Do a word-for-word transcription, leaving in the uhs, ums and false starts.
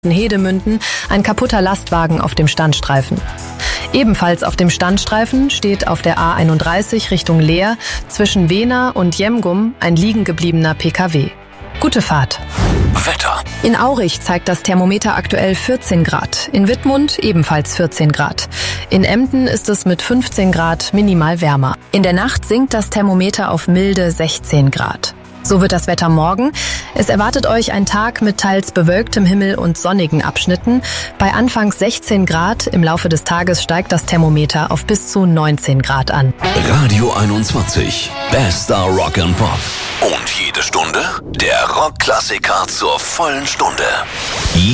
Hedemünden ein kaputter Lastwagen auf dem Standstreifen. Ebenfalls auf dem Standstreifen steht auf der A einunddreißig Richtung Leer zwischen Wehna und Jemgum ein liegen gebliebener P K W. Gute Fahrt. Wetter. In Aurich zeigt das Thermometer aktuell vierzehn Grad, in Wittmund ebenfalls vierzehn Grad. In Emden ist es mit fünfzehn Grad minimal wärmer. In der Nacht sinkt das Thermometer auf milde sechzehn Grad. So wird das Wetter morgen. Es erwartet euch ein Tag mit teils bewölktem Himmel und sonnigen Abschnitten. Bei anfangs sechzehn Grad, im Laufe des Tages steigt das Thermometer auf bis zu neunzehn Grad an. Radio einundzwanzig. Bester Rock and Pop. Und jede Stunde der Rockklassiker zur vollen Stunde.